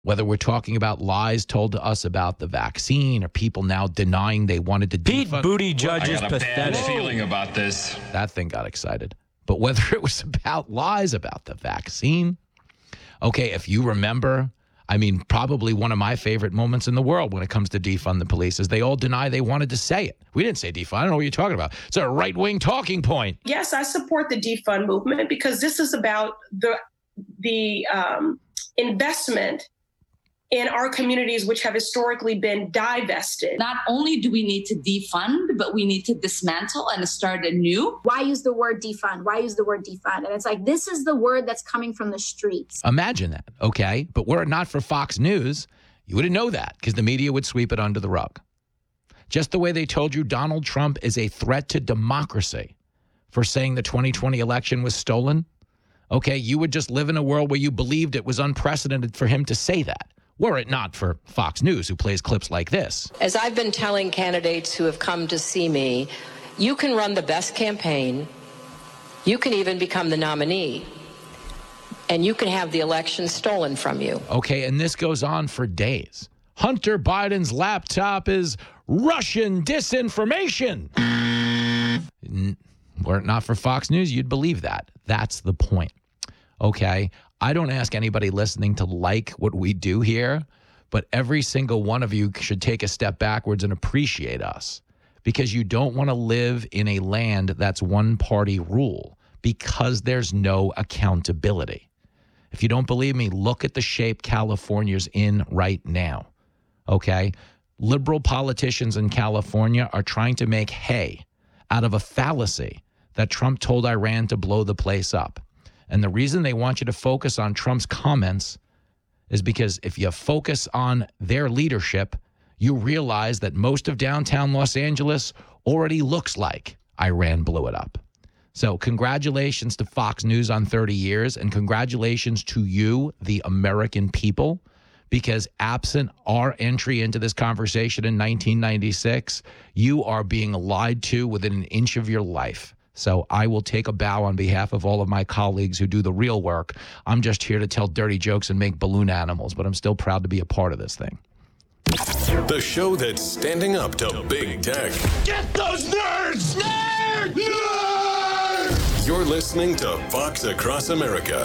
Whether we're talking about lies told to us about the vaccine or people now denying they wanted to Pete Buttigieg is pathetic. I got a bad feeling about this. That thing got excited. But whether it was about lies about the vaccine, okay, if you remember, I mean, probably one of my favorite moments in the world when it comes to defund the police is they all deny they wanted to say it. We didn't say defund. I don't know what you're talking about. It's a right-wing talking point. Yes, I support the defund movement because this is about the investment in our communities, which have historically been divested. Not only do we need to defund, but we need to dismantle and start anew. Why use the word defund? Why use the word defund? And it's like, this is the word that's coming from the streets. Imagine that, okay? But were it not for Fox News, you wouldn't know that because the media would sweep it under the rug. Just the way they told you Donald Trump is a threat to democracy for saying the 2020 election was stolen. Okay, you would just live in a world where you believed it was unprecedented for him to say that. Were it not for Fox News, who plays clips like this. As I've been telling candidates who have come to see me, you can run the best campaign, you can even become the nominee, and you can have the election stolen from you. Okay, and this goes on for days. Hunter Biden's laptop is Russian disinformation. Were it not for Fox News, you'd believe that. That's the point. Okay, I don't ask anybody listening to like what we do here, but every single one of you should take a step backwards and appreciate us because you don't want to live in a land that's one-party rule because there's no accountability. If you don't believe me, look at the shape California's in right now, okay? Liberal politicians in California are trying to make hay out of a fallacy that Trump told Iran to blow the place up. And the reason they want you to focus on Trump's comments is because if you focus on their leadership, you realize that most of downtown Los Angeles already looks like Iran blew it up. So congratulations to Fox News on 30 years, and congratulations to you, the American people, because absent our entry into this conversation in 1996, you are being lied to within an inch of your life. So I will take a bow on behalf of all of my colleagues who do the real work. I'm just here to tell dirty jokes and make balloon animals, but I'm still proud to be a part of this thing. The show that's standing up to big tech. Get those nerds! Nerd! Nerd! You're listening to Fox Across America.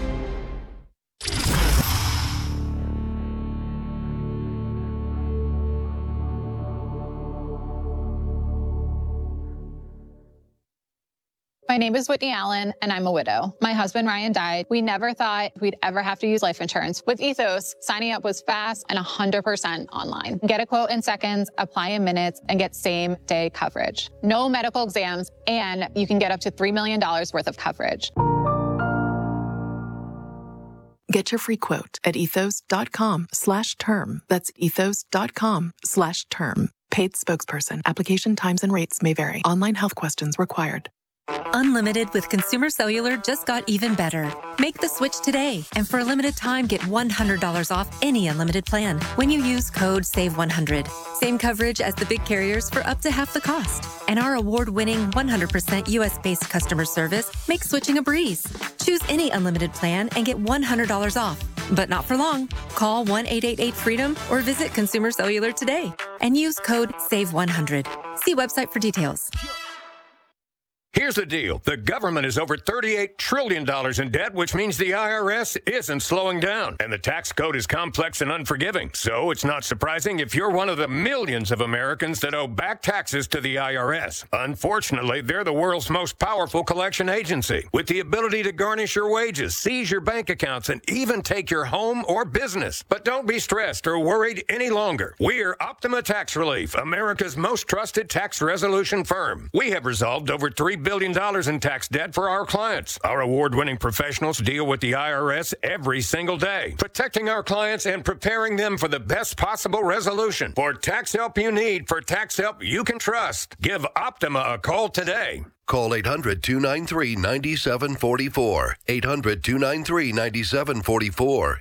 My name is Whitney Allen, and I'm a widow. My husband, Ryan, died. We never thought we'd ever have to use life insurance. With Ethos, signing up was fast and 100% online. Get a quote in seconds, apply in minutes, and get same-day coverage. No medical exams, and you can get up to $3 million worth of coverage. Get your free quote at ethos.com/term. That's ethos.com/term. Paid spokesperson. Application times and rates may vary. Online health questions required. Unlimited with Consumer Cellular just got even better. Make the switch today, and for a limited time, get $100 off any unlimited plan when you use code SAVE100. Same coverage as the big carriers for up to half the cost. And our award-winning 100% U.S.-based customer service makes switching a breeze. Choose any unlimited plan and get $100 off, but not for long. Call 1-888-FREEDOM or visit Consumer Cellular today and use code SAVE100. See website for details. Here's the deal. The government is over $38 trillion in debt, which means the IRS isn't slowing down. And the tax code is complex and unforgiving. So it's not surprising if you're one of the millions of Americans that owe back taxes to the IRS. Unfortunately, they're the world's most powerful collection agency, with the ability to garnish your wages, seize your bank accounts, and even take your home or business. But don't be stressed or worried any longer. We're Optima Tax Relief, America's most trusted tax resolution firm. We have resolved over $3 billion in tax debt for our clients. Our award-winning professionals deal with the IRS every single day, protecting our clients and preparing them for the best possible resolution. For tax help you need, for tax help you can trust, give Optima a call today. Call 800-293-9744. 800-293-9744.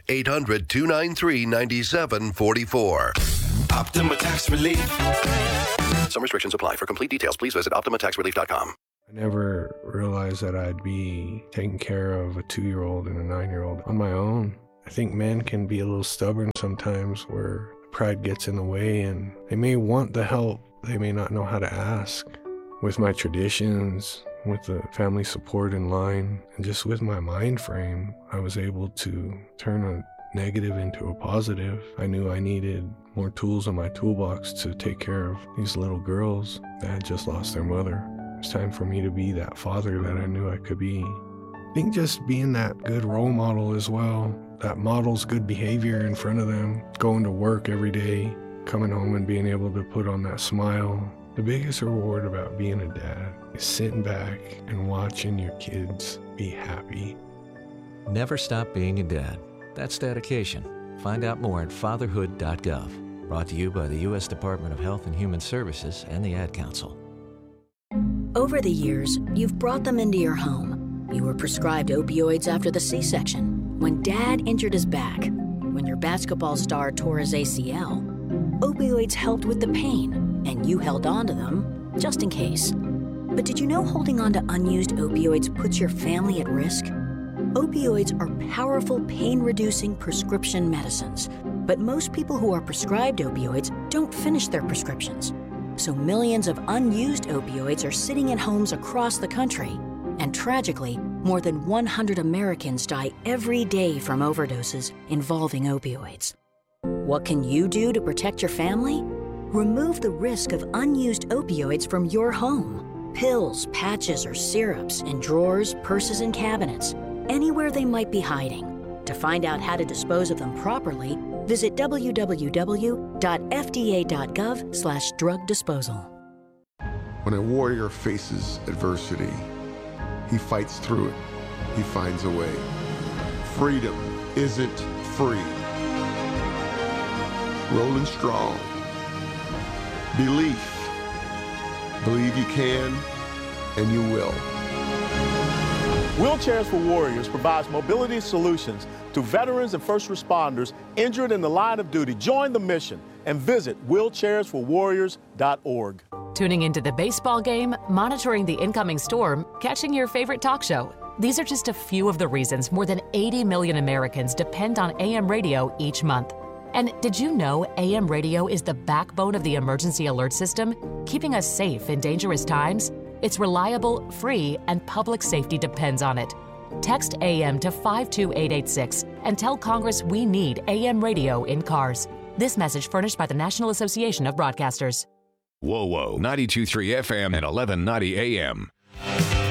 800-293-9744. Optima Tax Relief. Some restrictions apply. For complete details, please visit OptimaTaxRelief.com. I never realized that I'd be taking care of a 2-year-old and a 9-year-old on my own. I think men can be a little stubborn sometimes where pride gets in the way and they may want the help, they may not know how to ask. With my traditions, with the family support in line, and just with my mind frame, I was able to turn a negative into a positive. I knew I needed more tools in my toolbox to take care of these little girls that had just lost their mother. It's time for me to be that father that I knew I could be. I think just being that good role model as well, that models good behavior in front of them, going to work every day, coming home and being able to put on that smile. The biggest reward about being a dad is sitting back and watching your kids be happy. Never stop being a dad. That's dedication. Find out more at fatherhood.gov. Brought to you by the U.S. Department of Health and Human Services and the Ad Council. Over the years, you've brought them into your home. You were prescribed opioids after the C-section, when Dad injured his back, when your basketball star tore his ACL. Opioids helped with the pain, and you held on to them just in case. But did you know holding on to unused opioids puts your family at risk? Opioids are powerful pain-reducing prescription medicines, but most people who are prescribed opioids don't finish their prescriptions. So millions of unused opioids are sitting in homes across the country. And tragically, more than 100 Americans die every day from overdoses involving opioids. What can you do to protect your family? Remove the risk of unused opioids from your home. Pills, patches, or syrups in drawers, purses, and cabinets, anywhere they might be hiding. To find out how to dispose of them properly, visit www.fda.gov/drug disposal. When a warrior faces adversity, he fights through it. He finds a way. Freedom isn't free. Rolling strong. Belief. Believe you can, and you will. Wheelchairs for Warriors provides mobility solutions to veterans and first responders injured in the line of duty. Join the mission and visit wheelchairsforwarriors.org. Tuning into the baseball game, monitoring the incoming storm, catching your favorite talk show. These are just a few of the reasons more than 80 million Americans depend on AM radio each month. And did you know AM radio is the backbone of the emergency alert system, keeping us safe in dangerous times? It's reliable, free, and public safety depends on it. Text AM to 52886 and tell Congress we need AM radio in cars. This message furnished by the National Association of Broadcasters. Whoa, 92.3 FM and 1190 AM.